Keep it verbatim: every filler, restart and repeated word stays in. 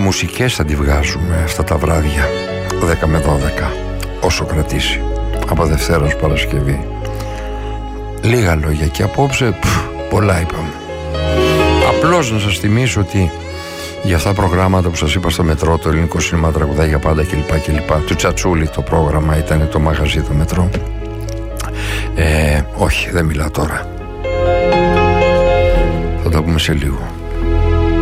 μουσικές θα τη βγάζουμε αυτά τα βράδια δέκα με δώδεκα, όσο κρατήσει, από Δευτέρα ως Παρασκευή. Λίγα λόγια και απόψε πφ, πολλά είπαμε. Απλώς να σας θυμίσω ότι για αυτά τα προγράμματα που σας είπα στο μετρό, το ελληνικό σινεμά τραγουδάει για πάντα κλπ κλπ, του Τσατσούλη το πρόγραμμα ήταν το μαγαζί το μετρό. ε, όχι, δεν μιλάω τώρα, θα τα πούμε σε λίγο.